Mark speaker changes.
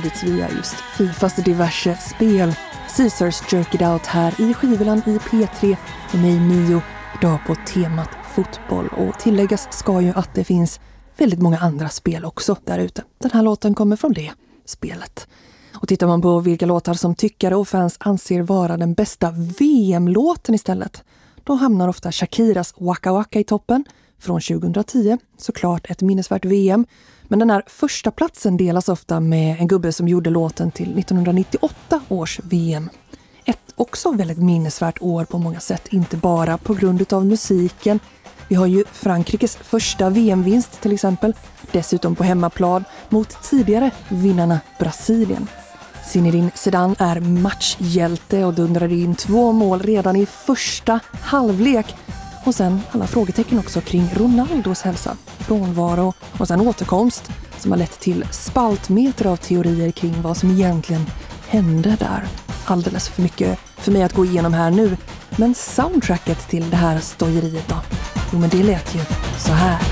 Speaker 1: spridits via just Fifas diverse spel. Caesars Jerk It Out här i Skiveland i P3 med mig Mio, idag på temat fotboll. Och tilläggas ska ju att det finns väldigt många andra spel också där ute. Den här låten kommer från det spelet. Och tittar man på vilka låtar som tyckare och fans anser vara den bästa VM-låten istället, då hamnar ofta Shakiras Waka Waka i toppen från 2010. Såklart ett minnesvärt VM. Men den här första platsen delas ofta med en gubbe som gjorde låten till 1998 års VM. Ett också väldigt minnesvärt år på många sätt, inte bara på grund av musiken. Vi har ju Frankrikes första VM-vinst till exempel, dessutom på hemmaplan mot tidigare vinnarna Brasilien. Zinedine Zidane är matchhjälte och dundrade in 2 mål redan i första halvlek. Och sen alla frågetecken också kring Ronaldos hälsa, frånvaro och sen återkomst som har lett till spaltmeter av teorier kring vad som egentligen hände där. Alldeles för mycket för mig att gå igenom här nu. Men soundtracket till det här stojeriet då? Jo, men det lät ju så här.